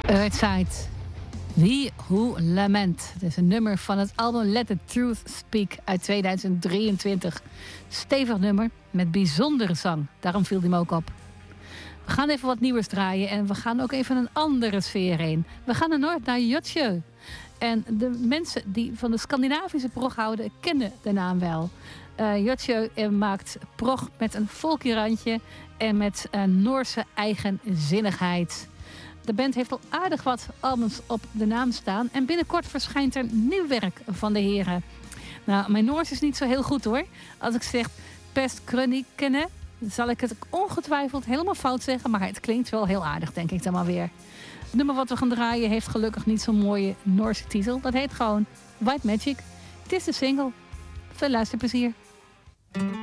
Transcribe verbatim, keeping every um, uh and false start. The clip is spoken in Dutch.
Earthside. Wie Who Lament. Het is een nummer van het album Let the Truth Speak uit tweeduizend drieëntwintig. Stevig nummer met bijzondere zang. Daarom viel hij me ook op. We gaan even wat nieuws draaien en we gaan ook even een andere sfeer in. We gaan naar Noord, naar Jotje. En de mensen die van de Scandinavische prog houden, kennen de naam wel. Uh, Jotje maakt prog met een folky randje en met een Noorse eigenzinnigheid. De band heeft al aardig wat albums op de naam staan. En binnenkort verschijnt er nieuw werk van de heren. Nou, mijn Noors is niet zo heel goed hoor. Als ik zeg Pest Krönikene, zal ik het ongetwijfeld helemaal fout zeggen. Maar het klinkt wel heel aardig, denk ik dan maar weer. Het nummer wat we gaan draaien heeft gelukkig niet zo'n mooie Noorse titel. Dat heet gewoon White Magic. Het is de single. Veel luisterplezier.